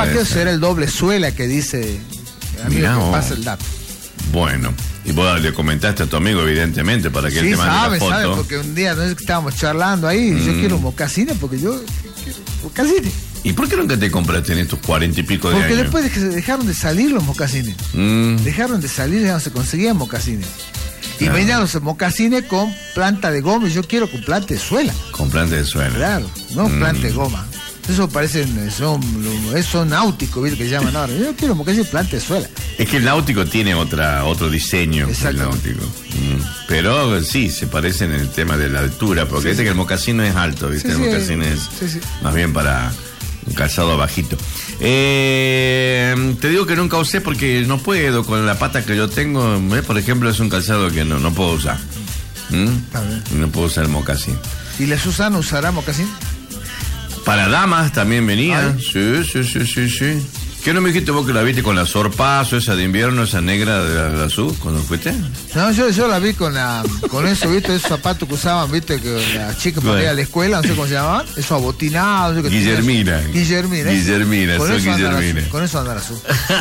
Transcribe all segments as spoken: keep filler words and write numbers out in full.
Capaz que eso era el doble suela que dice. Amigo, que pasa el dato. Bueno, y vos le comentaste a tu amigo, evidentemente, para que sí, él te mande sabe, la foto. sabe, porque un día no es que estábamos charlando ahí, mm. yo quiero mocasines porque yo quiero mocasines. ¿Y por qué nunca te compraste en estos cuarenta y pico de porque años? Porque después de que dejaron de salir los mocasines. Mm. Dejaron de salir, ya no se conseguían mocasines. Y claro. venían los mocasines con planta de goma, y yo quiero con planta de suela. Con planta de suela. Claro, no mm. planta de goma. Eso parecen, son, son náuticos, ¿viste? Que llaman ahora. Yo quiero mocasines planta de suela. Es que el náutico tiene otra otro diseño. El náutico. Mm. Pero sí, se parecen en el tema de la altura, porque sí, dice sí. que el mocasín no es alto, ¿viste? Sí, el mocasín sí, es sí, sí. más bien para un calzado bajito. Eh, te digo que nunca usé porque no puedo, con la pata que yo tengo, ¿eh? Por ejemplo, es un calzado que no, no puedo usar. ¿Mm? No puedo usar el mocasín. ¿Y la Susana usará mocasín? Para damas también venía. Sí, sí, sí, sí, sí. ¿Qué no me dijiste vos que la viste con la sorpaso, esa de invierno, esa negra de la, de la azul, cuando fuiste? No, yo, yo la vi con la con eso, ¿viste? Esos zapatos que usaban, ¿viste? Que las chicas para ir a la escuela, no sé cómo se llamaban. Eso abotinado. No sé Guillermina. Guillermina. Guillermina, con eso Guillermina. Azul, con eso anda la azul.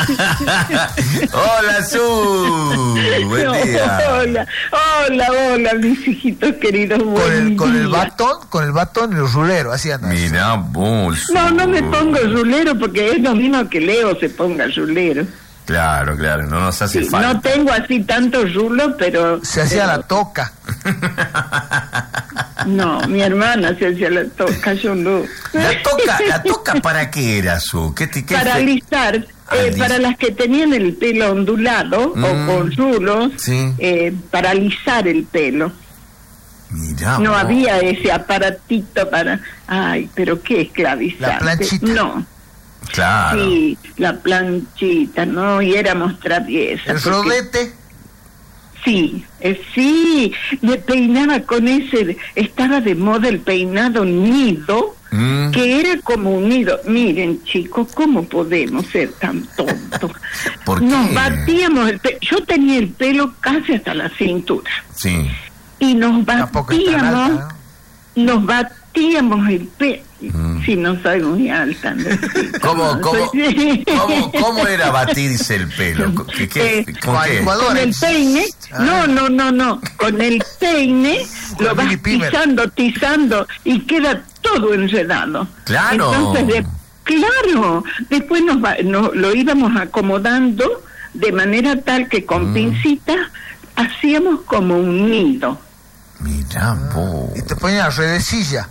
Hola, Azul. Buen día. Hola, hola, hola, mis hijitos queridos. Con el, con el batón, con el batón y el rulero, así anda. Mira, vos. No, no me pongo el rulero porque es lo mismo que Leo se ponga rulero. Claro, claro, no nos hace sí, falta. No tengo así tanto rulo, pero... Se hacía pero... la toca. No, mi hermana se hacía la toca, yo no. ¿La toca, la toca para qué era, Su? ¿Qué te, qué para te... alisar, eh, para las que tenían el pelo ondulado mm, o con rulos, sí. eh, para alisar el pelo. Mirá, no vos. había ese aparatito para... Ay, pero qué esclavizante. La planchita. No. Claro. Sí, la planchita, ¿no? Y éramos traviesas. ¿El rodete? Sí, eh, sí, me peinaba con ese, estaba de moda el peinado nido, mm. que era como un nido. Miren, chicos, ¿cómo podemos ser tan tontos? ¿Por qué? Nos batíamos el pelo, yo tenía el pelo casi hasta la cintura. Sí. Y nos batíamos, alta, ¿no? nos batíamos el pelo. Mm. Si no soy muy alta. ¿Cómo, no, cómo, soy... ¿cómo, ¿Cómo era batirse el pelo? ¿Qué, qué, eh, ¿Con qué? Con el peine. Ah. No, no, no, no. Con el peine con lo vas pisando, tizando y queda todo enredado. Claro. Entonces, de, claro. Después nos, va, nos lo íbamos acomodando de manera tal que con mm. pincitas hacíamos como un nido. Mirá vos. Y te ponían la redecilla.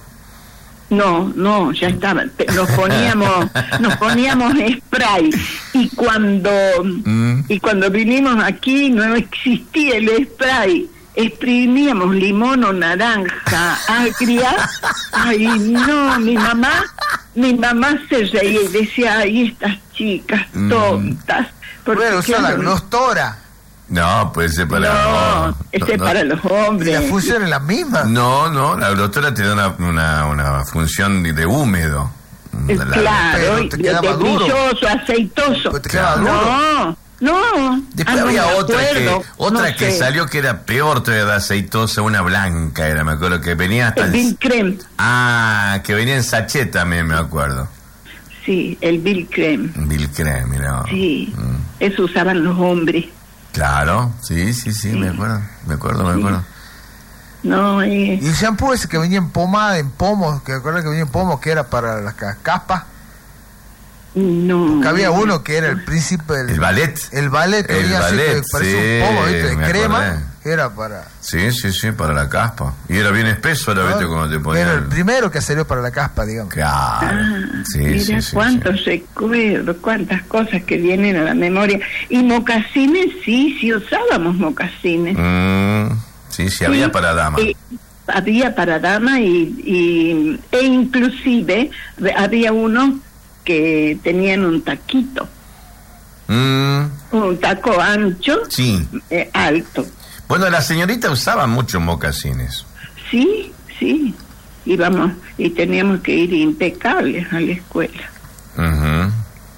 No, no, ya estaba. Nos poníamos, nos poníamos spray y cuando mm. y cuando vinimos aquí no existía el spray. Exprimíamos limón o naranja agria. Ay, no, mi mamá, mi mamá se reía y decía, ay, estas chicas tontas. Porque bueno, claro, la glostora. No, puede ser para no, no, ese es no, para los hombres. ¿Y la función es la misma? No, no, la glostora te da una, una, una función de, de húmedo. La, claro, te de, de brilloso, aceitoso. Te quedaba duro. No, no. Después ah, había no otra acuerdo, que otra no que sé. salió que era peor todavía de aceitosa, una blanca era, me acuerdo que venía hasta el Bill Creme. Ah, que venía en sachet también, me acuerdo. Sí, el Bill Creme. Bill Creme, mira. Sí, mm. eso usaban los hombres. Claro, sí, sí, sí, sí, me acuerdo, me acuerdo, me acuerdo. No, eh. Y el shampoo ese que venía en pomada, en pomos, que recuerda que venía en pomos, que era para las caspas. No. Porque había uno que era el príncipe del... El ballet. El ballet, el venía ballet, así, que parecía sí, un pomo, ¿viste? De crema, acordé. Era para... Sí, sí, sí, para la caspa. Y era bien espeso, era, ¿viste? Cuando te ponían... Era el primero que salió para la caspa, digamos. Claro. Ah, sí, mira, sí, cuántos sí, recuerdos, cuántas cosas que vienen a la memoria. Y mocasines, sí, sí usábamos mocasines. Mm, sí, sí, había sí, para dama. Eh, había para dama y, y e inclusive había uno que tenían un taquito. Mm. Un taco ancho, sí. eh, alto. Bueno, la señorita usaba muchos mocasines. Sí, sí. Íbamos y teníamos que ir impecables a la escuela. Uh-huh.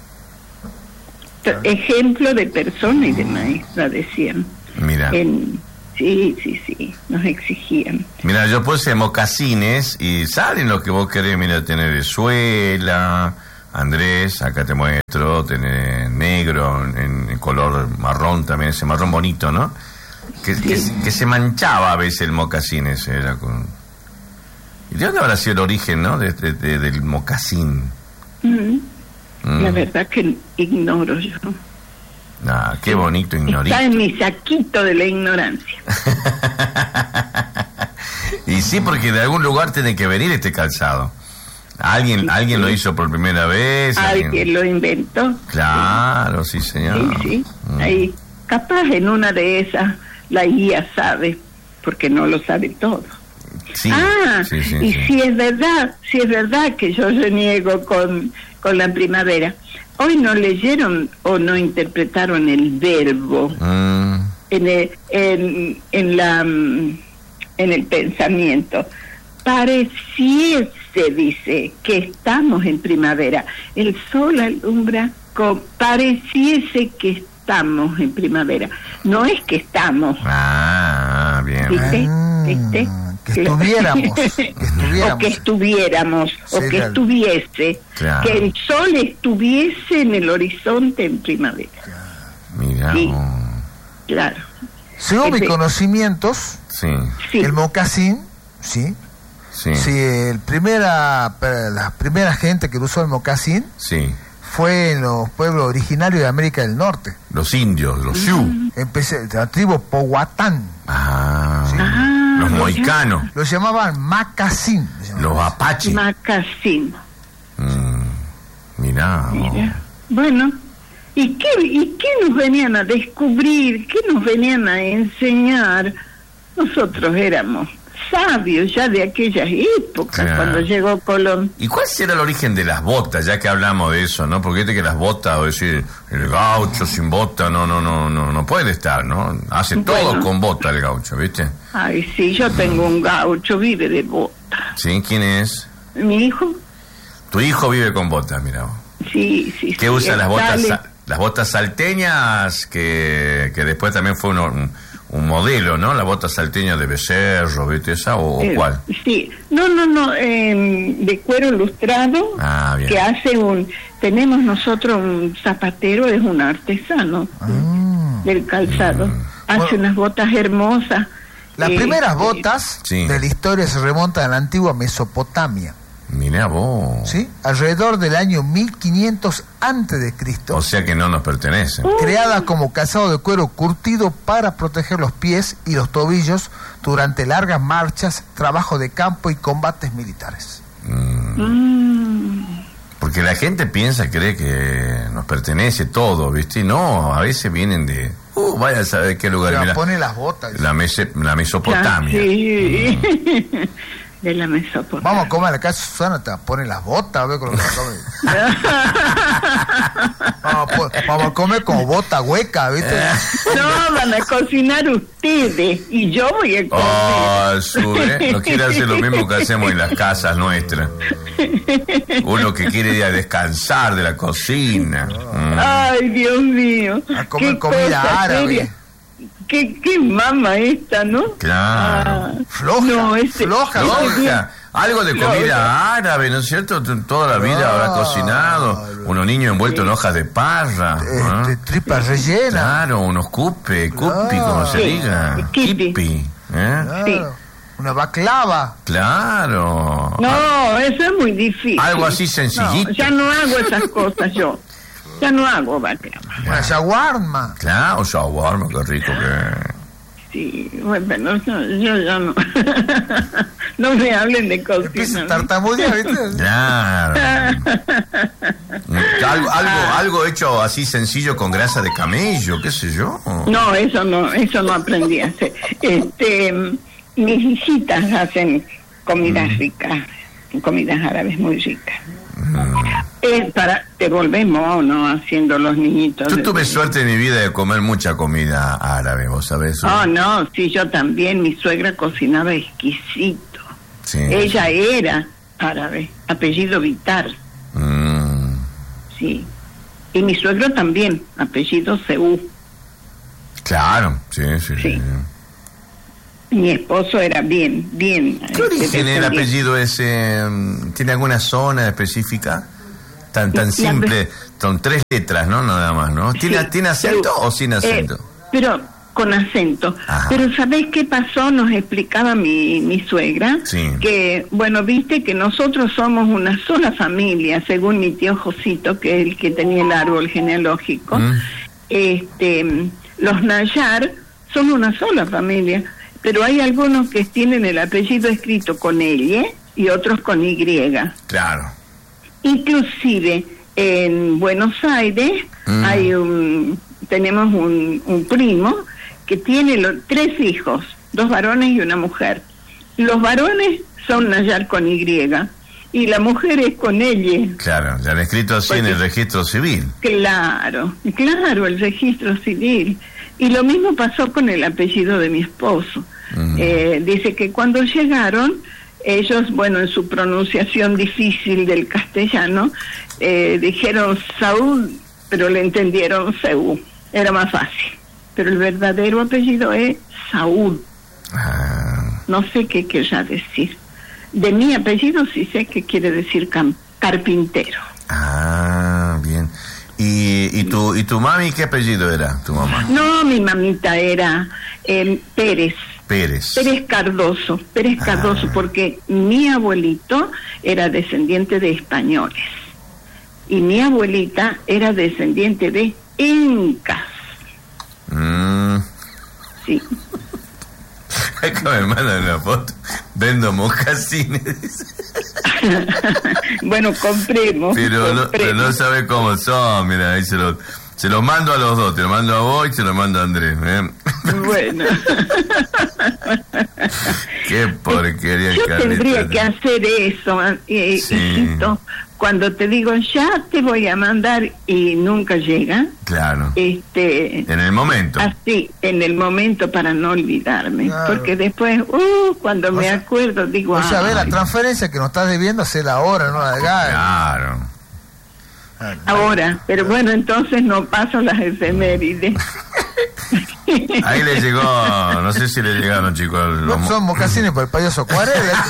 Ejemplo de persona y de maestra, decían. Mira. En, sí, sí, sí, nos exigían. Mira, yo puse mocasines y salen lo que vos querés, mira, tener de suela, Andrés, acá te muestro, tenés negro, en, en color marrón también, ese marrón bonito, ¿no? Que, sí. que, que se manchaba a veces el mocasín ese, era con... ¿Y de dónde habrá sido el origen, no? De, de, de, del mocasín. Mm. Mm. La verdad que ignoro yo. Ah, qué bonito ignorar. Está en mi saquito de la ignorancia. Y sí, porque de algún lugar tiene que venir este calzado. Alguien, sí, alguien sí. lo hizo por primera vez. Alguien, alguien lo inventó. Claro, sí, señor. Sí, sí. Mm. Ahí, capaz en una de esas la guía sabe, porque no lo sabe todo. Sí, ah, sí, sí, y sí. si es verdad, si es verdad que yo reniego con, con la primavera. Hoy no leyeron o no interpretaron el verbo mm. en, el, en, en la en el pensamiento. Pareciese, dice, que estamos en primavera. El sol alumbra con pareciese que estamos en primavera. No es que estamos. Ah, bien. ¿Viste? ¿Viste? Que estuviéramos, que estuviéramos. o que estuviéramos, sí, o que claro. estuviese, claro. que el sol estuviese en el horizonte en primavera. Mira. Sí, claro. Según mis conocimientos, sí. Sí. el mocasín, sí, sí, sí, el primera, la primera gente que usó el mocasín, sí, fue en los pueblos originarios de América del Norte. Los indios, los Sioux. Empecé, la tribu Powhatan. Ah, sí. ah. Los mohicanos. Los llamaban macasín. Los apaches. Macasín. Mm, mirá. Mira. Bueno, ¿y qué, ¿y qué nos venían a descubrir? ¿Qué nos venían a enseñar? Nosotros éramos sabios ya de aquellas épocas, claro. cuando llegó Colón. ¿Y cuál será el origen de las botas, ya que hablamos de eso, no? Porque viste que las botas, o decir, el gaucho sin bota, no, no, no, no, no puede estar, ¿no? Hace bueno. todo con bota el gaucho, ¿viste? Ay, sí, yo tengo un gaucho, vive de bota. ¿Sí? ¿Quién es? Mi hijo. Tu hijo vive con botas, mira vos. Sí, sí, ¿Qué sí, usa las botas, dale. las botas salteñas, que, que después también fue uno, un, un modelo, ¿no? La bota salteña de becerro, ¿viste esa? ¿O, eh, o cuál? Sí, no, no, no, eh, de cuero lustrado, ah, bien. que hace un... Tenemos nosotros un zapatero, es un artesano ah. del calzado. Mm. Hace bueno, unas botas hermosas. Las eh, primeras botas sí. de la historia se remontan a la antigua Mesopotamia. Mirá vos. ¿Sí? Alrededor del año mil quinientos antes de Cristo. O sea que no nos pertenece. Creada como calzado de cuero curtido para proteger los pies y los tobillos durante largas marchas, trabajo de campo y combates militares. Mm. Mm. Porque la gente piensa, cree que nos pertenece todo, ¿viste? Y no, a veces vienen de... Uh, vaya a saber qué lugar. Mira, pone las botas. La, mese, la Mesopotamia. Sí. Mm. De la Mesopotamia. Vamos a comer a la casa, Susana, te pone las botas, a ver con lo que come. vamos, a, vamos a comer como bota hueca, ¿viste? No, van a cocinar ustedes y yo voy a comer. Oh, Sue, no quiere hacer lo mismo que hacemos en las casas nuestras. Uno que quiere ir a descansar de la cocina. Mm. Ay, Dios mío. A comer comida árabe. Seria. ¿Qué, qué mama esta, ¿no? Claro. Ah, floja, no, este, floja, floja. Algo de comida floja. árabe, ¿no es cierto? Toda la vida claro. habrá cocinado. Unos niños envueltos sí. en hojas de parra. Este, ¿eh? Tripas rellenas. Claro, unos cupe, cupi, claro. como se sí. diga. Kipi. Kipi. ¿eh? Claro. Sí. Una baklava. Claro. No, eso es muy difícil. Algo así sencillito. No, ya no hago esas cosas yo. Ya no hago baklava. Una shawarma. Claro, shawarma, qué rico que... Sí, bueno, yo, yo ya no. No me hablen de cocina. Empieza a tartamudear, ¿viste? Claro. algo, algo, algo hecho así sencillo con grasa de camello, qué sé yo. No, eso no, eso no aprendí a hacer. Este, mis visitas hacen comidas mm. ricas, comidas árabes muy ricas. Mm. Eh, para, te volvemos, ¿no? Haciendo los niñitos. Yo tuve suerte en mi vida de comer mucha comida árabe, ¿vos sabés? Oh, no, sí, yo también. Mi suegra cocinaba exquisito. Sí. Ella era árabe, apellido Vitar. Mm. Sí. Y mi suegro también, apellido Seú. Claro, sí, sí, sí. sí. Mi esposo era bien, bien. ¿Qué origen es el apellido ese? ¿Tiene alguna zona específica? Tan, tan simple, son tres letras, ¿no? Nada más, ¿no? ¿Tiene, sí, ¿tiene acento pero, o sin acento? Eh, pero con acento. Ajá. Pero ¿sabés qué pasó? Nos explicaba mi, mi suegra, sí. que, bueno, viste que nosotros somos una sola familia, según mi tío Josito, que es el que tenía el árbol genealógico. Mm. Este, los Nayar son una sola familia, pero hay algunos que tienen el apellido escrito con L y otros con Y. Claro. Inclusive en Buenos Aires mm. hay un, tenemos un, un primo que tiene lo, tres hijos, dos varones y una mujer. Los varones son Nayar con Y y la mujer es con L. Claro, ya han escrito así. Porque, en el registro civil. Claro, claro, el registro civil. Y lo mismo pasó con el apellido de mi esposo. Mm. Eh, dice que cuando llegaron, ellos, bueno, en su pronunciación difícil del castellano, eh, dijeron Saúl, pero le entendieron Seú. Era más fácil. Pero el verdadero apellido es Saúl. Ah. No sé qué querrá decir. De mi apellido sí sé que quiere decir cam- carpintero. Ah, bien. ¿Y, y, tu, ¿Y tu mami qué apellido era, tu mamá? No, mi mamita era eh, Pérez. Pérez. Pérez Cardoso, Pérez Cardoso, ah. porque mi abuelito era descendiente de españoles y mi abuelita era descendiente de incas. Mm. Sí. Acá me mandan una foto. Vendo mocasines. Bueno, compremos. Pero, compremos. No, pero no sabe cómo son. Mira, ahí se los se lo mando a los dos. Te lo mando a vos y se lo mando a Andrés. ¿eh? Bueno. Qué porquería. Yo tendría que hacer eso, eh, sí. hijito. Cuando te digo ya te voy a mandar y nunca llega. Claro. Este. En el momento. Así, en el momento para no olvidarme. Claro. Porque después, uh, cuando o me sea, acuerdo, digo. O sea, a ver, la transferencia que nos estás debiendo, hacerla ahora, no la de gas. Claro. Ahora, pero bueno, entonces no paso las efemérides. Ahí le llegó, no sé si le llegaron, chicos. Los... No, son mocasines por el payaso Acuarela.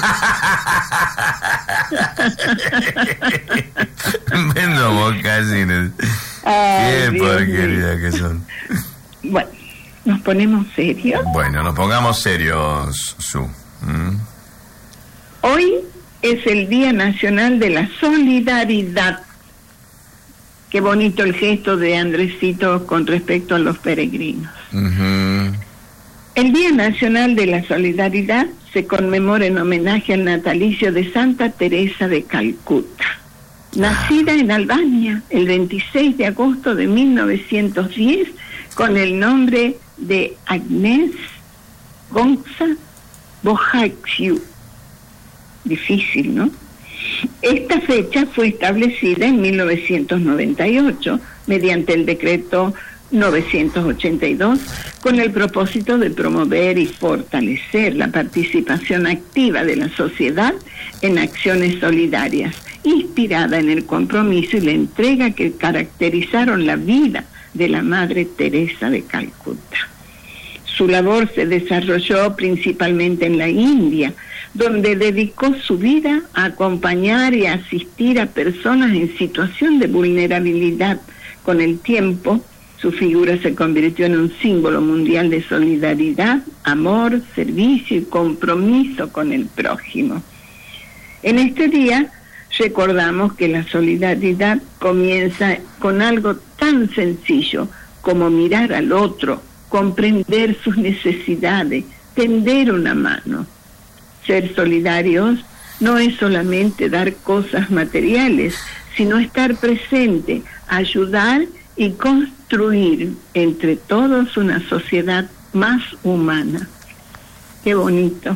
Vendo mocasines. Qué Dios porquería Dios. Que son. Bueno, ¿nos ponemos serios? Bueno, nos pongamos serios, Su. ¿Mm? Hoy es el Día Nacional de la Solidaridad. Qué bonito el gesto de Andresito con respecto a los peregrinos. Uh-huh. El Día Nacional de la Solidaridad se conmemora en homenaje al natalicio de Santa Teresa de Calcuta, nacida en Albania el veintiséis de agosto de mil novecientos diez con el nombre de Agnes Gonza Bojaxiu. Difícil, ¿no? Esta fecha fue establecida en mil novecientos noventa y ocho mediante el decreto novecientos ochenta y dos con el propósito de promover y fortalecer la participación activa de la sociedad en acciones solidarias, inspirada en el compromiso y la entrega que caracterizaron la vida de la Madre Teresa de Calcuta. Su labor se desarrolló principalmente en la India, donde dedicó su vida a acompañar y asistir a personas en situación de vulnerabilidad. Con el tiempo, su figura se convirtió en un símbolo mundial de solidaridad, amor, servicio y compromiso con el prójimo. En este día recordamos que la solidaridad comienza con algo tan sencillo como mirar al otro, comprender sus necesidades, tender una mano. Ser solidarios no es solamente dar cosas materiales, sino estar presente, ayudar y construir entre todos una sociedad más humana. Qué bonito.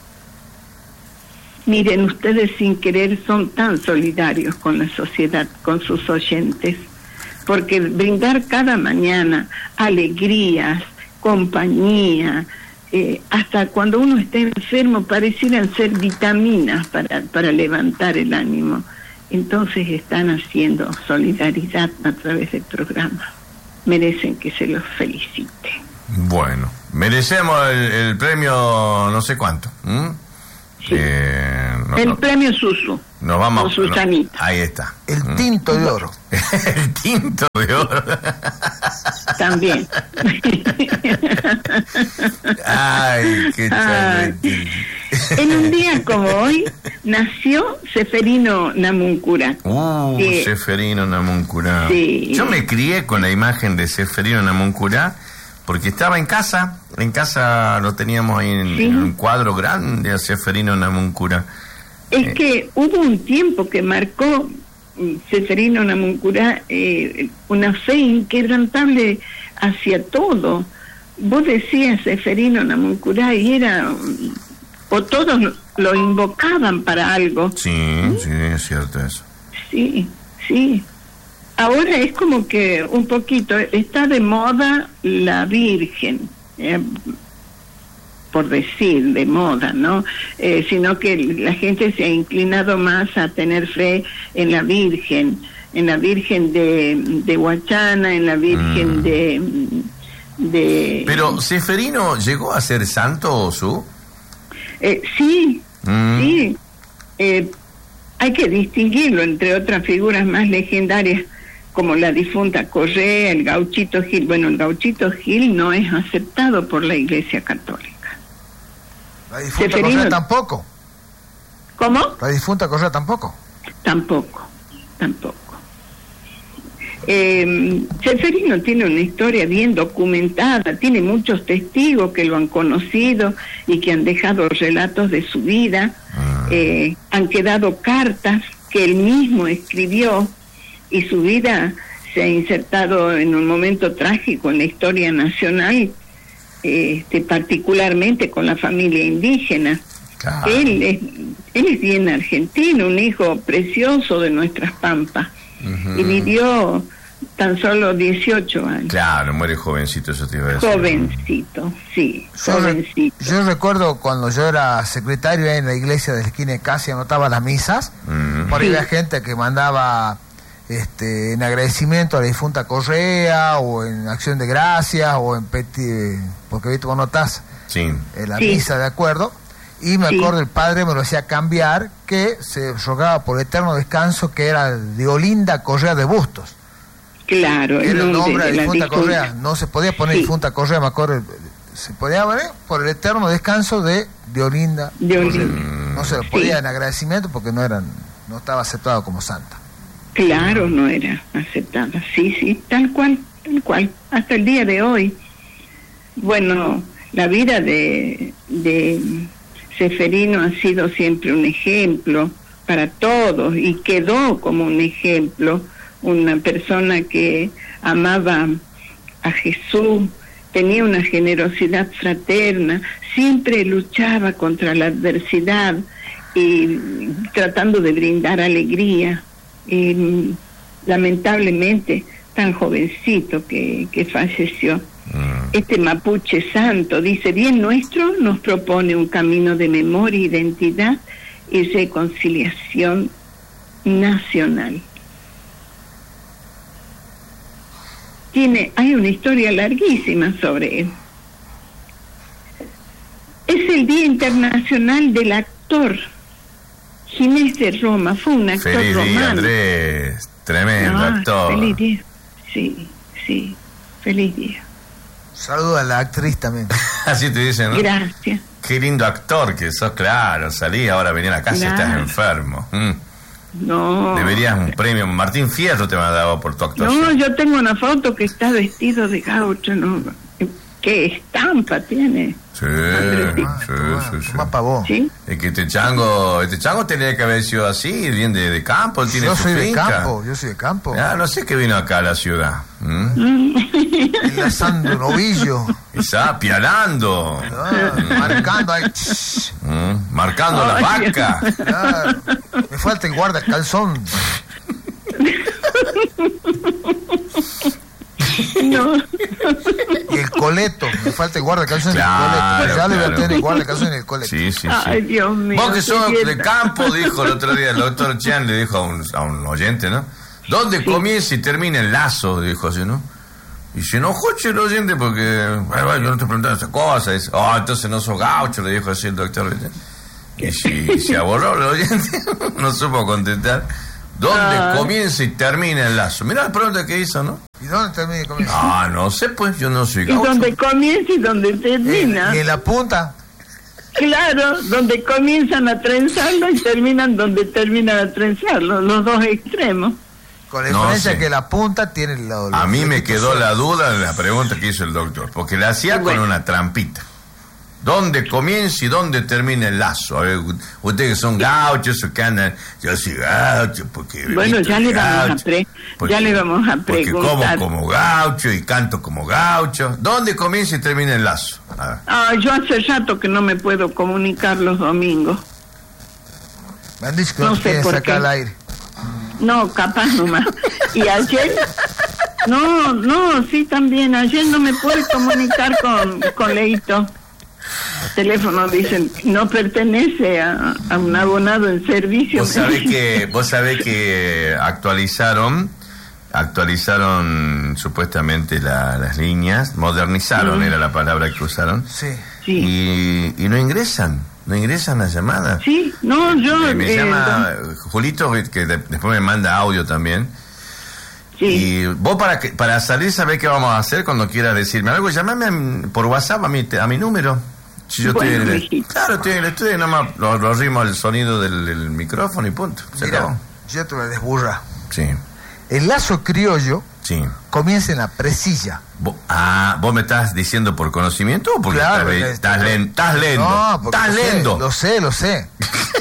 Miren, ustedes sin querer son tan solidarios con la sociedad, con sus oyentes, porque brindar cada mañana alegrías, compañía, eh, hasta cuando uno está enfermo parecieran ser vitaminas para, para levantar el ánimo. Entonces están haciendo solidaridad a través del programa. Merecen que se los felicite. Bueno, merecemos el, el premio no sé cuánto. ¿Mm? Sí. Eh, no, el no. premio Susu. Nos vamos. Con Susanita. No, ahí está. El tinto de oro. El tinto de oro. También. Ay, qué Ay. En un día como hoy nació Seferino Namuncurá. Uh, que, Seferino Namuncurá. Sí. Yo me crié con la imagen de Seferino Namuncurá porque estaba en casa. En casa lo teníamos ahí en, sí. en un cuadro grande a Seferino Namuncurá. Es eh. que hubo un tiempo que marcó Seferino Namuncurá eh, una fe inquebrantable hacia todo. Vos decías Seferino Namuncurá y era, o todos lo invocaban para algo. Sí, sí, es cierto eso. Sí, sí. Ahora es como que un poquito, está de moda la Virgen, eh, por decir, de moda, ¿no? Eh, sino que la gente se ha inclinado más a tener fe en la Virgen, en la Virgen de, de Huachana, en la Virgen mm. de, de... Pero, ¿Seferino llegó a ser santo, Su? Eh, sí, mm. sí. Eh, hay que distinguirlo entre otras figuras más legendarias, como la difunta Correa, el Gauchito Gil. Bueno, el Gauchito Gil no es aceptado por la Iglesia Católica. La difunta Seferino... Correa tampoco. ¿Cómo? La difunta Correa tampoco. Tampoco, tampoco. Eh, Seferino tiene una historia bien documentada, tiene muchos testigos que lo han conocido y que han dejado relatos de su vida. Eh, han quedado cartas que él mismo escribió y su vida se ha insertado en un momento trágico en la historia nacional, este, particularmente con la familia indígena. Claro. Él es, él es bien argentino, un hijo precioso de nuestras pampas, uh-huh. y vivió tan solo dieciocho años. Claro, muere jovencito, eso te iba a decir. Jovencito, sí, yo jovencito. Re, yo recuerdo cuando yo era secretario en la iglesia de la esquina de Casi, anotaba las misas, uh-huh. por ahí sí. había gente que mandaba este, en agradecimiento a la difunta Correa, o en acción de gracias, o en peti, porque viste vos notás sí. en la sí. misa, de acuerdo. Y me acuerdo, sí. el padre me lo hacía cambiar, que se rogaba por eterno descanso, que era de Olinda Correa de Bustos. Claro, era el nombre de, de la difunta difunta Correa. No se podía poner sí. difunta Correa, me acuerdo. Se podía poner por el eterno descanso de, de Olinda. De Olinda. No se lo podía sí. en agradecimiento porque no eran, no estaba aceptado como santa. Claro, no era aceptada. Sí, sí, tal cual, tal cual. Hasta el día de hoy. Bueno, la vida de... de Seferino ha sido siempre un ejemplo para todos y quedó como un ejemplo, una persona que amaba a Jesús, tenía una generosidad fraterna, siempre luchaba contra la adversidad y tratando de brindar alegría. Y, lamentablemente, tan jovencito que, que falleció. Este mapuche santo, dice, bien nuestro, nos propone un camino de memoria, identidad y reconciliación nacional. Tiene, hay una historia larguísima sobre él. Es el Día Internacional del Actor. Ginés de Roma, fue un actor feliz romano. Día, Andrés, tremendo no, actor. Feliz día, sí, sí, feliz día. Saludo a la actriz también. Así te dicen, ¿no? Gracias. Qué lindo actor que sos, claro. Salí, ahora venir a la casa, claro. Estás enfermo. Mm. No. Deberías un premio. Martín Fierro te me ha dado por tu actuación. No, yo tengo una foto que está vestido de gaucho, ¿no? ¿Qué estampa tiene? Sí, sí, sí, sí. Más para vos. ¿Sí? Es que este chango, este chango tenía que haber sido así, bien de, de campo, él tiene yo su soy finca. de campo, yo soy de campo. Ah, no sé qué vino acá a la ciudad. ¿Mm? Enlazando un ovillo. Está pialando. Ah, marcando ahí. ¿Mm? Marcando la vaca. Ah, me falta el guarda calzón. No. Y el coleto, me falta el guarda calzón claro, en el coleto. Ya claro. le voy a tener el guarda calzón en el coleto. Sí, sí, sí. Ay, Dios mío. Vos que sos de campo, dijo el otro día el doctor Chan, le dijo a un, a un oyente, ¿no? ¿Dónde sí. comienza y termina el lazo? Dijo así, ¿no? Y se enojó el oyente porque, bueno, yo no te preguntaba esa cosa. Dice, oh, entonces no sos gaucho, le dijo así el doctor. Y si se aborró el oyente, no supo contestar. ¿Dónde ah. comienza y termina el lazo? Mirá la pregunta que hizo, ¿no? ¿Y dónde termina y comienza? Ah, no sé, pues, yo no soy gaucho. ¿Y dónde comienza y dónde termina? ¿Y en la punta? Claro, donde comienzan a trenzarlo y terminan donde terminan a trenzarlo, los dos extremos. Con la diferencia no sé. que la punta tiene lo, lo A mí me quedó la duda de la pregunta que hizo el doctor, porque la hacía bueno. con una trampita. ¿Dónde comienza y dónde termina el lazo? A ver, ustedes que son gauchos o que andan, yo soy gaucho porque... Bueno, ya le, vamos a pre, porque, ya le vamos a preguntar. Porque como como gaucho y canto como gaucho. ¿Dónde comienza y termina el lazo? Ah, yo hace rato que no me puedo comunicar los domingos. Me han dicho que no, no sé por sacar al aire. No, capaz nomás. Y ayer... No, no, sí también. Ayer no me pude comunicar con, con Leito. Teléfono, dicen, no pertenece a, a un abonado en servicio. Vos sabés que, vos sabés que actualizaron, actualizaron supuestamente la, las líneas, modernizaron, mm. era la palabra que usaron. Sí. sí. Y, y no ingresan, no ingresan las llamadas. Sí, no, yo... Me, me eh, llama eh, Julito, que de, después me manda audio también. Sí. Y vos para que, para salir, ¿sabés qué vamos a hacer cuando quieras decirme algo? Llamame a, por WhatsApp a mi, a mi número. Si yo bueno, estoy en el, claro, estoy en el estudio, nada más lo, lo rimo el sonido del, del micrófono y punto. Se Mira, acabó. Yo te lo desburra. Sí. El lazo criollo sí. comienza en la presilla. Vos, ah, ¿vos me estás diciendo por conocimiento o porque claro, estás, estás, len, estás lento? No, porque estás lo lento. Sé, lo sé, lo sé.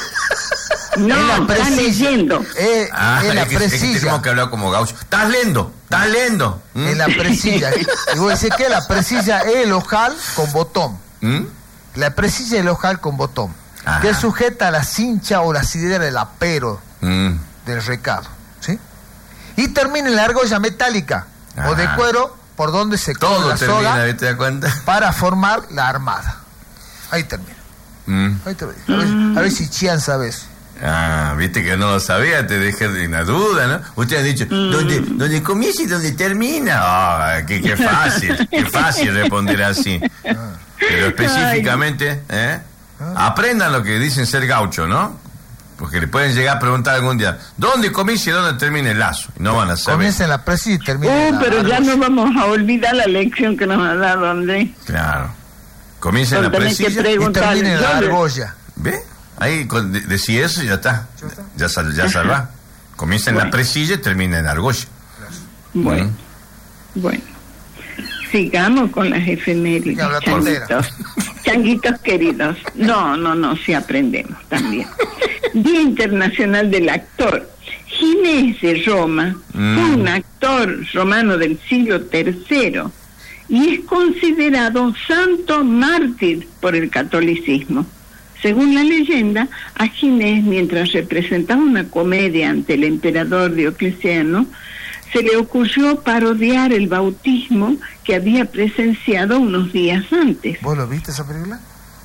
No, estás leyendo. Eh, ah, en la es que, presilla. Es que tenemos que hablar como gaucho. Estás lento, estás lento. ¿Mm? En la presilla. Y vos decís que la presilla es el ojal con botón. ¿Mm? La presilla es el ojal con botón. Ajá. Que sujeta a la cincha o la asidera del apero mm. del recado. ¿Sí? Y termina en la argolla metálica Ajá. o de cuero por donde se todo la termina, soga ¿te das cuenta? Para formar la armada. Ahí termina. Mm. Ahí termina. A, ver, a ver si Chian sabes. Ah, viste que no lo sabía, te dejé en la duda, ¿no? Usted ha dicho, mm. ¿dónde, ¿dónde comienza y dónde termina? Ah, oh, qué, qué fácil, qué fácil responder así. Ah. Pero específicamente, ¿eh? Ah. aprendan lo que dicen ser gaucho, ¿no? Porque le pueden llegar a preguntar algún día, ¿dónde comienza y dónde termina el lazo? Y no van a saber. Comienza en la presilla y termina uh, en la pero ya no vamos a olvidar la lección que nos ha dado Andrés. Claro. Comienza en la presilla y termina en la argolla. ¿Ve? Ahí, con, de, decía eso y ya está. Ya, sal, ya salva. Comienza en bueno. la presilla y termina en la argolla. Bueno. Mm. Bueno. Sigamos con las efemérides, changuitos. Changuitos queridos. No, no, no, sí aprendemos también. Día Internacional del Actor. Ginés de Roma mm. fue un actor romano del siglo tercero y es considerado santo mártir por el catolicismo. Según la leyenda, a Ginés, mientras representaba una comedia ante el emperador Diocleciano, se le ocurrió parodiar el bautismo que había presenciado unos días antes. ¿Vos lo viste esa película?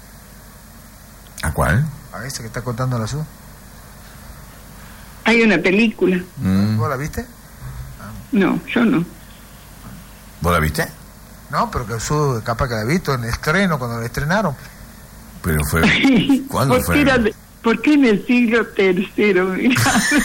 ¿A cuál? A esa que está contando la Su. Hay una película. Mm. ¿Vos la viste? Ah. No, yo no. ¿Vos la viste? No, pero que Su capaz que la ha visto en el estreno, cuando la estrenaron. Pero fue... ¿Cuándo ¿Por fue? Era de, ¿Por qué en el siglo tercero? Mira.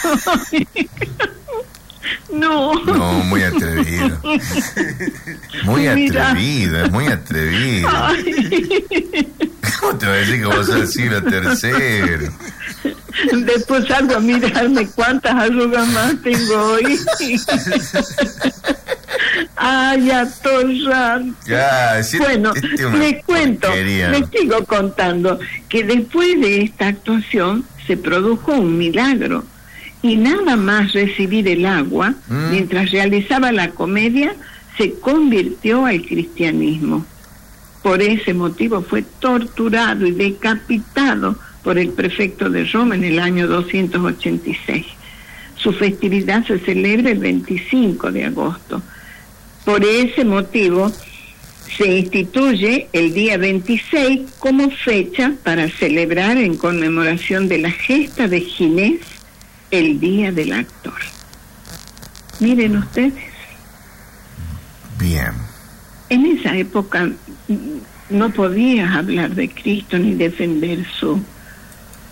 No. No, muy atrevido. Muy Mira. atrevido, es muy atrevido. Ay. ¿Cómo te va a decir que vos sos del siglo tercero? Después salgo a mirarme cuántas arrugas más tengo hoy. Ay, atorrante. Ya, si bueno, les cuento, porquería. les sigo contando que después de esta actuación se produjo un milagro. Y nada más recibir el agua, mm. mientras realizaba la comedia, se convirtió al cristianismo. Por ese motivo fue torturado y decapitado por el prefecto de Roma en el año doscientos ochenta y seis. Su festividad se celebra el veinticinco de agosto. Por ese motivo se instituye el día veintiséis como fecha para celebrar en conmemoración de la gesta de Ginés, el Día del Actor. Miren ustedes. Bien. En esa época no podías hablar de Cristo ni defender su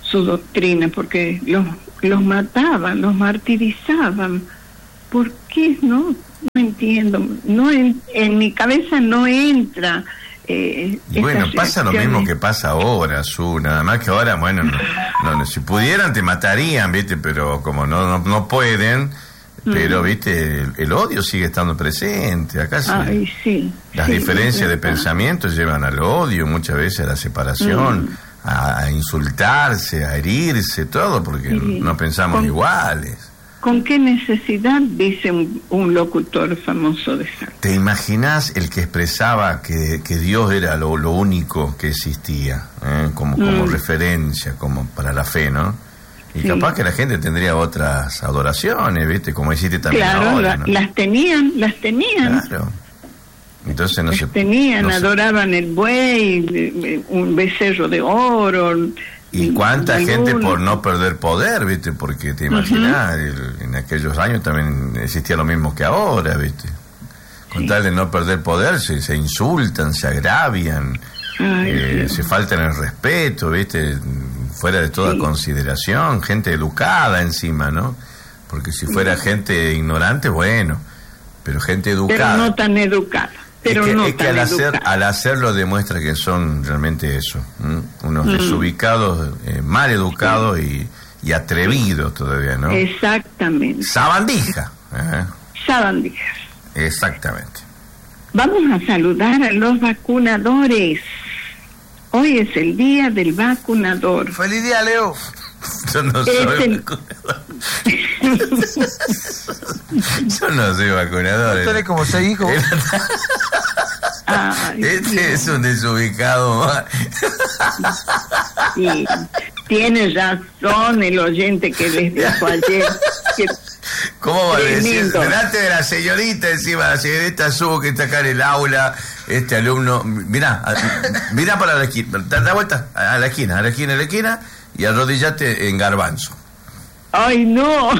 su doctrina, porque los, los mataban, los martirizaban. ¿Por qué? No, no entiendo. No en, en mi cabeza no entra. Eh, bueno, pasa lo mismo que pasa ahora, Su, nada más que ahora, bueno, no, no, si pudieran te matarían, ¿viste? Pero como no no, no pueden, pero, ¿viste? El, el odio sigue estando presente. Acá sí. Ay, sí, las sí, diferencias de pensamiento llevan al odio, muchas veces a la separación, mm. a, a insultarse, a herirse, todo, porque sí. no pensamos ¿Con, iguales. ¿Con qué necesidad? Dice un, un locutor famoso de Salta. ¿Te imaginas el que expresaba que, que Dios era lo, lo único que existía, eh? como, como mm. referencia, como para la fe, ¿no? Y sí. capaz que la gente tendría otras adoraciones, ¿viste? Como hiciste también claro, ahora, la, ¿no? las tenían, las tenían. Claro. Entonces no las se... tenían, no adoraban se... el buey, un becerro de oro... Y cuánta gente por no perder poder, ¿viste? Porque te imaginas, uh-huh. en aquellos años también existía lo mismo que ahora, ¿viste? Con sí. tal de no perder poder, se, se insultan, se agravian, Ay, eh, se faltan el respeto, ¿viste? Fuera de toda sí. consideración, gente educada encima, ¿no? Porque si fuera sí. gente ignorante, bueno, pero gente educada. Pero no tan educada. Pero es que, no es que al, hacer, al hacerlo demuestra que son realmente eso, ¿m? unos mm. desubicados, eh, mal educados y, y atrevidos todavía, ¿no? Exactamente. Sabandija. ¿eh? Sabandijas. Exactamente. Vamos a saludar a los vacunadores. Hoy es el día del vacunador. ¡Feliz día, Leo! Yo no soy el... vacunador. Yo no soy vacunador. Tú eres como seis hijos. Ay, este Dios. Es un desubicado. Sí, tiene razón el oyente que les dijo ayer. Que ¿Cómo va a decir? Delante de la señorita, encima la señorita Su, que está acá en el aula, este alumno. Mirá, mirá para la esquina, da vuelta a la esquina, a la esquina, a la esquina, y arrodillate en garbanzo. Ay, no.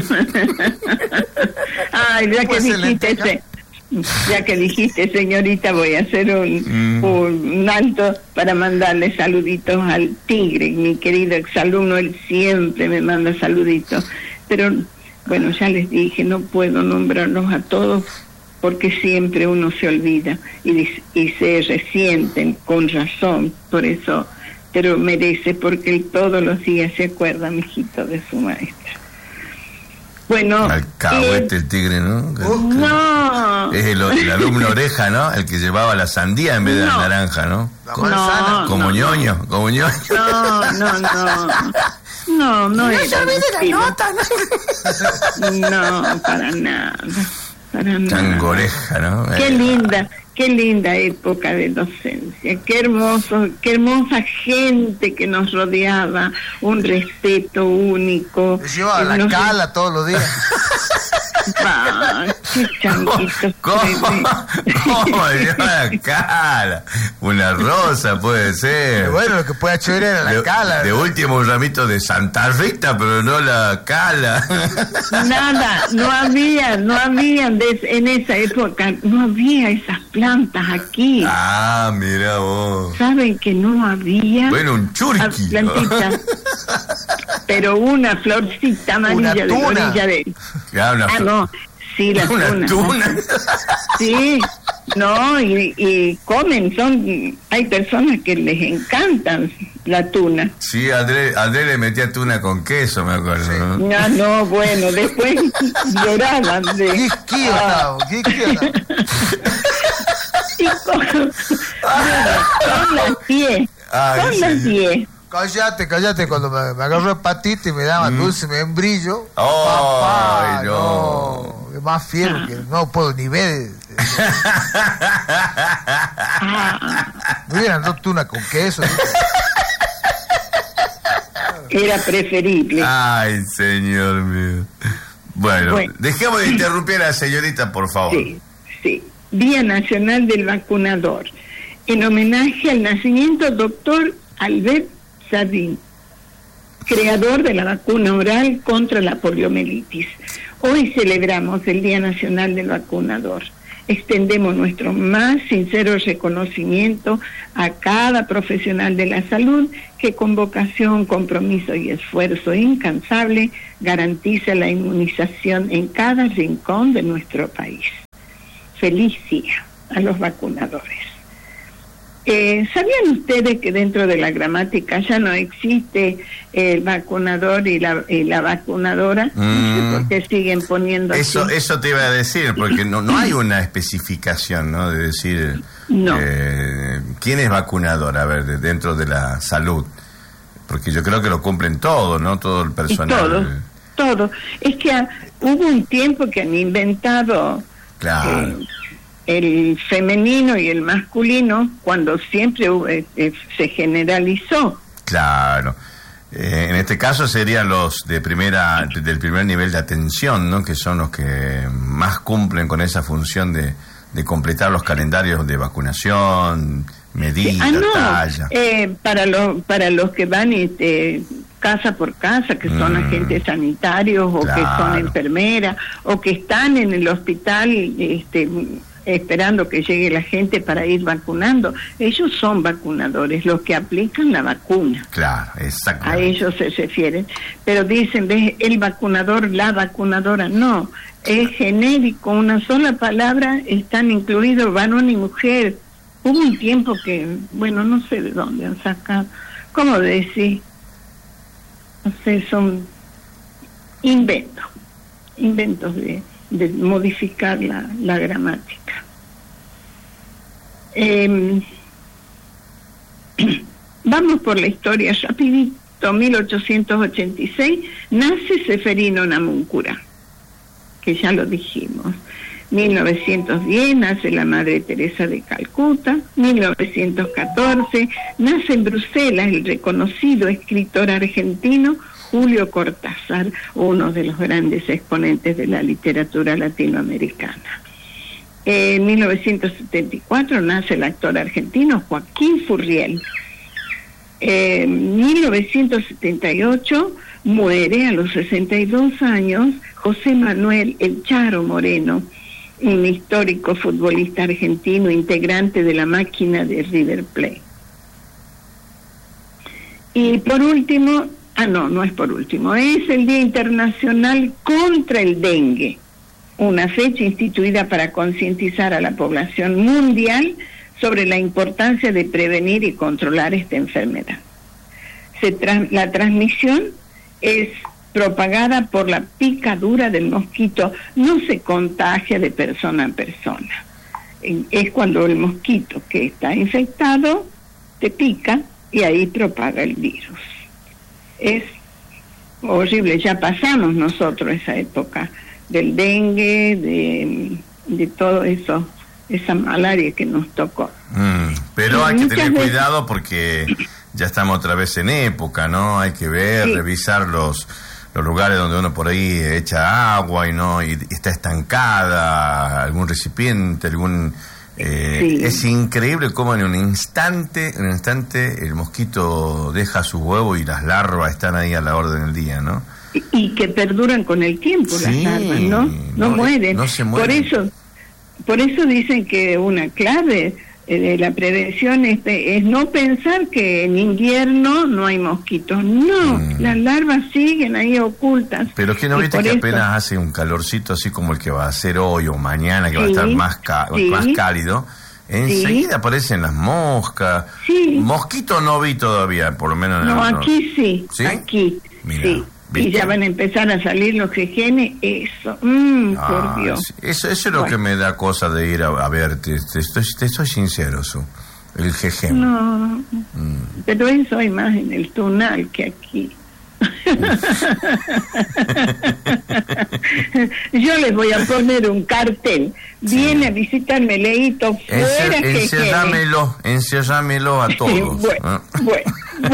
Ay, ya que dijiste ese, ya que dijiste, señorita, voy a hacer un, mm. un alto para mandarle saluditos al Tigre, mi querido exalumno. Él siempre me manda saluditos, pero bueno, ya les dije, no puedo nombrarlos a todos porque siempre uno se olvida y, y se resienten con razón, por eso, pero merece, porque él todos los días se acuerda, mijito, de su maestra. Bueno, alcahuete eh, el Tigre, ¿no? Uh, no. Es el, el alumno oreja, ¿no? El que llevaba la sandía en vez de no. la naranja, ¿no? Como, no, como no, ñoño, no. como ñoño. No, no, no. No, no, no era. No de la nota, ¿no? No, para nada. Para nada. Changoreja, ¿no? Qué linda. Qué linda época de docencia, qué hermoso, qué hermosa gente que nos rodeaba, un respeto único. Me llevaba la nos... cala todos los días. Ah, qué changuitos. ¿Cómo? ¿Cómo lleva la cala? Una rosa puede ser. Pero bueno, lo que pueda chover era la de, cala. De último un ramito de Santa Rita, pero no la cala. Nada, no había, no había de, en esa época, no había esas plantas aquí. Ah, mira vos. ¿Saben que no había? Bueno, un churqui. Plantita, pero una florcita amarilla de la orilla de... Claro, ah, no, sí, la una tuna. tuna. Sí, no, y, y comen, son, hay personas que les encantan la tuna. Sí, André, André le metía tuna con queso, me acuerdo. Sí. ¿no? no, no, bueno, después lloraban de... ¿Qué quiero? ¿Qué quiero? Son las diez, son las diez. Cállate, cállate, cuando me, me agarró hepatita y me daba mm. dulce, me da un brillo. Oh, papá, no. no. Es más fiero ah. que no puedo ni ver. Me hubieran dado tuna con queso. Era preferible. Ay, señor mío. Bueno, bueno, dejemos de interrumpir a la señorita, por favor. Sí, sí. Día Nacional del Vacunador. En homenaje al nacimiento del doctor Albert Sabin, creador de la vacuna oral contra la poliomielitis. Hoy celebramos el Día Nacional del Vacunador. Extendemos nuestro más sincero reconocimiento a cada profesional de la salud que con vocación, compromiso y esfuerzo incansable garantiza la inmunización en cada rincón de nuestro país. Feliz día a los vacunadores. Eh, ¿Sabían ustedes que dentro de la gramática ya no existe el vacunador y la, y la vacunadora? Mm. No sé por qué siguen poniendo eso así. Eso te iba a decir, porque no, no hay una especificación, ¿no? De decir, no. eh, ¿quién es vacunador? A ver, de, dentro de la salud. Porque yo creo que lo cumplen todo, ¿no? Todo el personal. Todo, todo. Es que ha, hubo un tiempo que han inventado... Claro. Eh, el femenino y el masculino cuando siempre eh, eh, se generalizó. Claro. Eh, en este caso serían los de primera del primer nivel de atención, ¿no? Que son los que más cumplen con esa función de, de completar los calendarios de vacunación, medidas, ah, no. talla. Eh, para los para los que van este, casa por casa, que son mm. agentes sanitarios o claro. que son enfermeras o que están en el hospital, este esperando que llegue la gente para ir vacunando. Ellos son vacunadores, los que aplican la vacuna. Claro, exacto. A ellos se refieren. Pero dicen, ¿ves? El vacunador, la vacunadora. No, es genérico, una sola palabra, están incluidos varón y mujer. Hubo un tiempo que, bueno, no sé de dónde han sacado. ¿Cómo decir? No sé, son inventos. Inventos de... de modificar la, la gramática. Eh, vamos por la historia rapidito. mil ochocientos ochenta y seis nace Seferino Namuncurá, que ya lo dijimos. mil novecientos diez nace la Madre Teresa de Calcuta. mil novecientos catorce nace en Bruselas el reconocido escritor argentino Julio Cortázar, uno de los grandes exponentes de la literatura latinoamericana. En mil novecientos setenta y cuatro nace el actor argentino Joaquín Furriel. En mil novecientos setenta y ocho muere a los sesenta y dos años José Manuel El Charo Moreno, un histórico futbolista argentino, integrante de la máquina de River Plate. Y por último, ah no, no es por último, es el Día Internacional contra el Dengue, una fecha instituida para concientizar a la población mundial sobre la importancia de prevenir y controlar esta enfermedad. Se tra- la transmisión es propagada por la picadura del mosquito, no se contagia de persona a persona. Es cuando el mosquito que está infectado te pica y ahí propaga el virus. Es horrible, ya pasamos nosotros esa época del dengue, de, de todo eso, esa malaria que nos tocó. Mm, pero hay que tener veces... cuidado porque ya estamos otra vez en época, ¿no? Hay que ver, sí. revisar los, los lugares donde uno por ahí echa agua y no y está estancada, algún recipiente, algún... Eh, sí. Es increíble cómo en un instante, en un instante el mosquito deja sus huevos y las larvas están ahí a la orden del día, ¿no? Y, y que perduran con el tiempo, sí, las larvas, ¿no? No, no mueren. No se mueren. Por eso, por eso dicen que una clave de la prevención es, es no pensar que en invierno no hay mosquitos. No, mm. las larvas siguen ahí ocultas. Pero es que no viste que eso... apenas hace un calorcito así como el que va a hacer hoy o mañana, que sí, va a estar más, ca- sí. más cálido, enseguida sí. aparecen las moscas. Sí. Mosquito no vi todavía, por lo menos. No, no aquí sí, ¿sí? Aquí Mira. sí. ¿Viste? Y ya van a empezar a salir los genes, eso, mm, ah, por Dios. Eso, eso es lo bueno. que me da cosa de ir a, a verte, te, te, te soy sincero, Su, el jejen. No, mm. pero eso hay más en el Tunal que aquí. Yo les voy a poner un cartel. Viene sí. a visitarme, Leito, fuera Encer, Encerrámelo, encerrámelo a todos. bueno, bueno.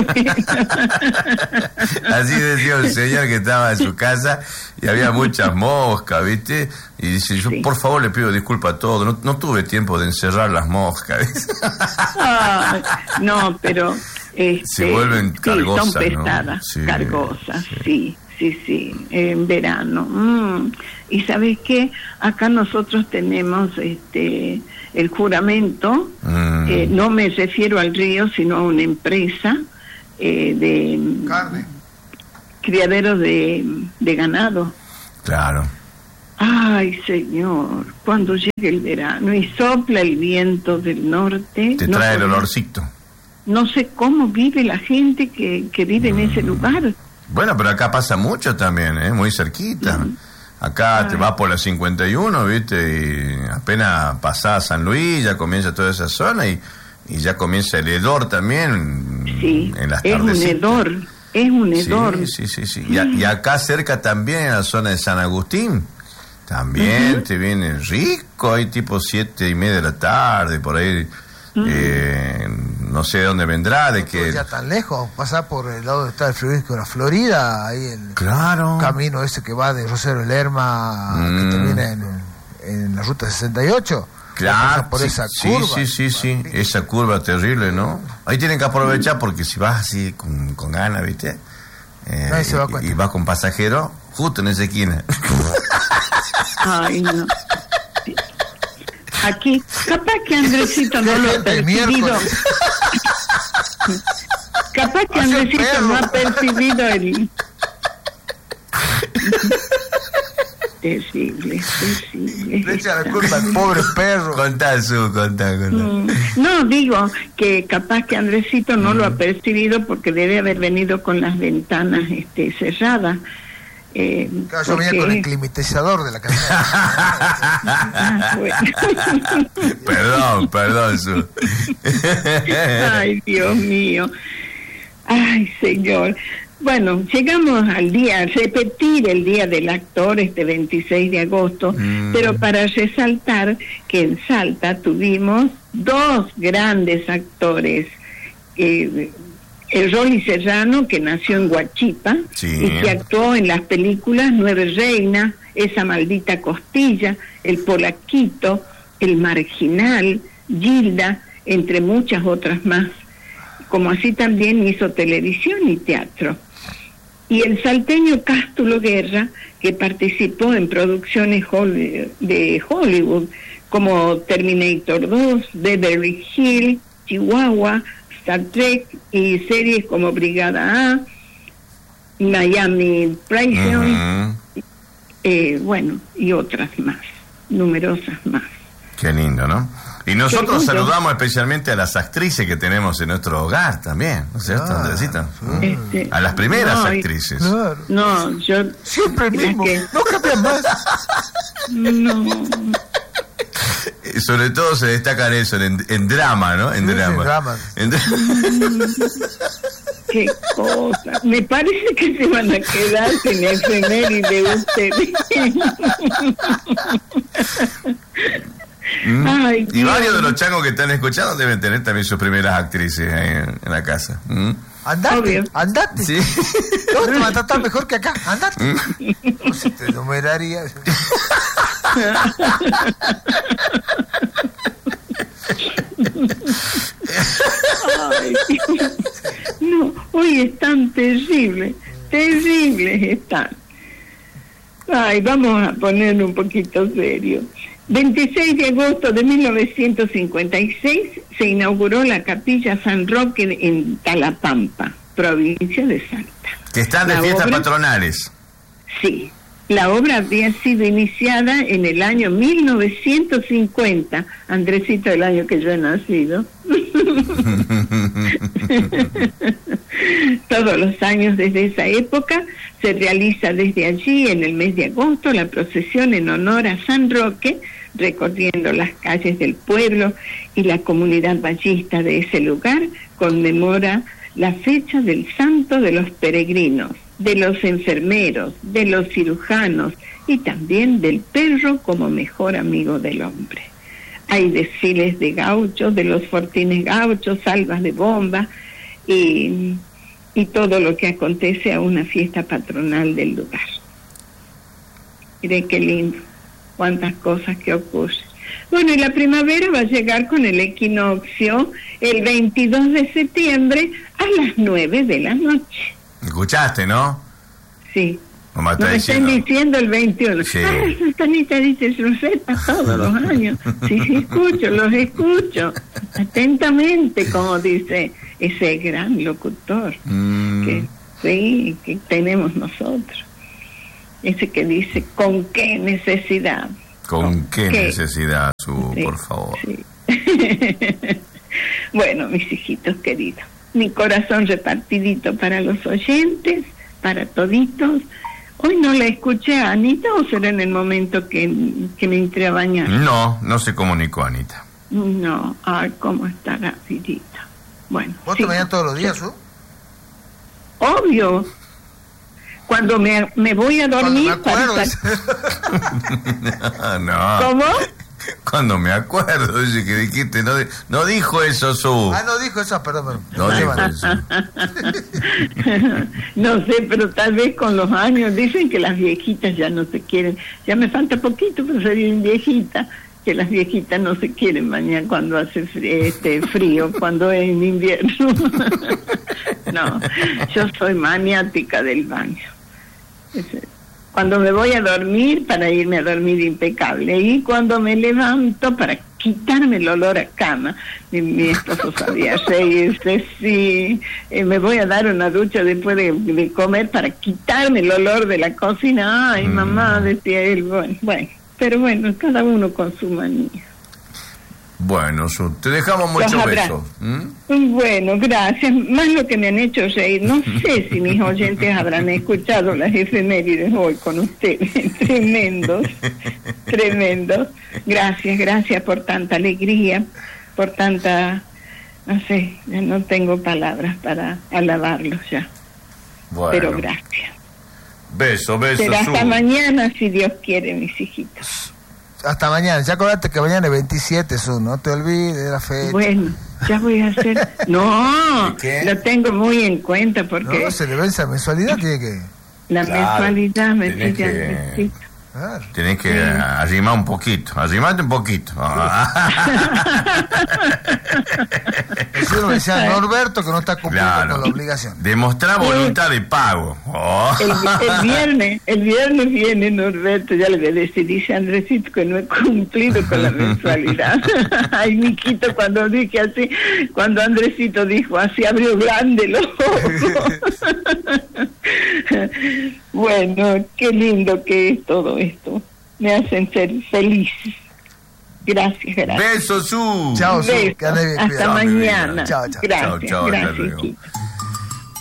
Así decía el señor que estaba en su casa y había muchas moscas, ¿viste? Y dice, yo sí. por favor le pido disculpas a todos, no, no tuve tiempo de encerrar las moscas. Ah, no, pero... Este, se vuelven cargosas, sí, son pesadas, ¿no? sí, cargosas, sí. sí. sí, sí, en verano. Mm. Y ¿sabes qué? Acá nosotros tenemos este el juramento, mm. eh, no me refiero al río, sino a una empresa eh, de carne, criaderos de, de ganado. Claro. Ay, señor, cuando llegue el verano y sopla el viento del norte... Te no trae el podemos, olorcito. No sé cómo vive la gente que, que vive mm. en ese lugar. Bueno, pero acá pasa mucho también, ¿eh? Muy cerquita. Mm. Acá Ay. te vas por la cincuenta y uno, ¿viste? Y apenas pasás San Luis, ya comienza toda esa zona y, y ya comienza el hedor también. Sí, en las es un hedor, es un hedor. Sí, sí, sí. sí. Y, a, y acá cerca también, en la zona de San Agustín, también uh-huh. te viene rico, hay tipo siete y media de la tarde, por ahí, uh-huh. eh, no sé de dónde vendrá, de que... Ya tan lejos, pasar por el lado donde está el frigorífico de la Florida, ahí el claro. camino ese que va de Rosario Lerma, mm. que termina en, en la ruta sesenta y ocho. Claro, por sí, esa sí, curva. Sí, sí, sí, sí, esa curva terrible, ¿no? Ahí tienen que aprovechar porque si vas así con, con ganas, ¿viste? Eh, Nadie se va a y, cuenta. y vas con pasajero, justo en esa esquina. Ay, no. Aquí, capaz que Andresito no lo ha percibido. Capaz que Andresito no ha percibido el... Terrible, terrible. Le echa la culpa al pobre perro. Contá, Su, contá, contá. Mm. No, digo que capaz que Andresito no mm. lo ha percibido porque debe haber venido con las ventanas este, cerradas. Eh, claro, yo venía con el climatizador de la casa. Ah, bueno. Perdón, perdón, Su. Ay, Dios mío. Ay, señor. Bueno, llegamos al día, a repetir el Día del Actor este veintiséis de agosto, mm. pero para resaltar que en Salta tuvimos dos grandes actores. Eh, el Rolly Serrano, que nació en Huachipa, sí. y que actuó en las películas Nueve Reinas, Esa Maldita Costilla, El Polaquito, El Marginal, Gilda, entre muchas otras más. Como así también hizo televisión y teatro. Y el salteño Cástulo Guerra, que participó en producciones de Hollywood, como Terminator dos, Beverly Hills, Chihuahua, Star Trek y series como Brigada A, Miami Prison, uh-huh. eh, bueno, y otras más, numerosas más. Qué lindo, ¿no? Y nosotros saludamos especialmente a las actrices que tenemos en nuestro hogar también, ¿no es cierto, ah, Andresita? Este, a las primeras no, actrices. Claro. No, yo... Siempre el mismo, que... no cambian más. No... Sobre todo se destacan eso en, en drama, ¿no? En sí, drama. drama. En dra- Qué cosa. Me parece que se van a quedar sin efemérides de ustedes. Mm. Ay, y varios de los changos que están escuchando deben tener también sus primeras actrices en, en la casa. ¿Mm? Andate, Obvio. andate. Sí. No, te va a tratar mejor que acá. Andate. ¿Mm? No se te numeraría. Ay, no, hoy están terribles, terribles están. Ay, vamos a poner un poquito serio. veintiséis de agosto de mil novecientos cincuenta y seis se inauguró la Capilla San Roque en Talapampa, provincia de Salta. Que están de la fiestas obra, patronales. Sí, la obra había sido iniciada en el año mil novecientos cincuenta, Andresito, el año que yo he nacido. Todos los años desde esa época se realiza desde allí, en el mes de agosto, la procesión en honor a San Roque, recorriendo las calles del pueblo, y la comunidad vallista de ese lugar conmemora la fecha del santo de los peregrinos, de los enfermeros, de los cirujanos y también del perro como mejor amigo del hombre. Hay desfiles de gauchos, de los fortines gauchos, salvas de bomba y, y todo lo que acontece a una fiesta patronal del lugar. Mire qué lindo, cuántas cosas que ocurren. Bueno, y la primavera va a llegar con el equinoccio el veintidós de septiembre a las nueve de la noche. ¿Escuchaste, no? sí. Mamá está Nos diciendo. están diciendo el veintiuno. Sí. Ah, Susanita dice Rosetta todos los años. Sí, sí, escucho, los escucho. Atentamente, como dice ese gran locutor. Mm. Que sí, que tenemos nosotros. Ese que dice, ¿con qué necesidad? ¿Con, ¿Con qué, qué necesidad, su, sí, por favor? Sí. Bueno, mis hijitos queridos, mi corazón repartidito para los oyentes, para toditos. Hoy no la escuché a Anita, o será en el momento que, que me entré a bañar. No, no se comunicó, Anita. No, ay, cómo está rapidita. Bueno. ¿Vos sí, te bañás todos los días, Su? Obvio. Cuando me, me voy a dormir... Cuando me acuerdo. Para... No. ¿Cómo? Cuando me acuerdo, dice que dijiste, no, no dijo eso, Su. Ah, no dijo eso, perdón. No perdón. dijo eso. No sé, pero tal vez con los años dicen que las viejitas ya no se quieren. Ya me falta poquito para ser bien viejita, que las viejitas no se quieren bañar cuando hace frío, este, frío, cuando es en invierno. No, yo soy maniática del baño. Cuando me voy a dormir, para irme a dormir impecable, y cuando me levanto, para quitarme el olor a cama. Mi, mi esposo sabía reírse, sí, eh, me voy a dar una ducha después de, de comer para quitarme el olor de la cocina. Ay, mm. mamá, decía él, bueno, bueno, pero bueno, cada uno con su manía. Bueno, Su, te dejamos muchos besos. ¿Mm? Bueno, gracias. Más lo que me han hecho reír. No sé si mis oyentes habrán escuchado las efemérides hoy con ustedes. Tremendos, tremendos. Gracias, gracias por tanta alegría, por tanta... No sé, ya no tengo palabras para alabarlos ya. Bueno. Pero gracias. Beso, beso, Será hasta Su. mañana, si Dios quiere, mis hijitos. Hasta mañana. Ya acordate que mañana es veintisiete, Su. No te olvides de la fecha. Bueno, ya voy a hacer... No, ¿Qué? lo tengo muy en cuenta porque... No, se le vence la mensualidad, tiene que... La Claro, mensualidad me tenés pide que- Andresito. Claro. Tenés que Sí. arrimar un poquito, arrimate un poquito. Eso me decía Norberto que no está cumpliendo Claro. con la obligación. Demostrar voluntad de pago. Oh. El, el viernes, el viernes viene Norberto, ya le voy a decir, dice Andresito que no he cumplido con la mensualidad. Ay, miquito, cuando dije así, cuando Andresito dijo así, abrió grande los ojos. Bueno, qué lindo que es todo esto. Me hacen ser feliz. Gracias, gracias. Besos, Su. Chao, Su. Besos. Que ande bien, Hasta cuidado. mañana. Chao, chao. Gracias, Chao, chao, hasta gracias, luego. chicos.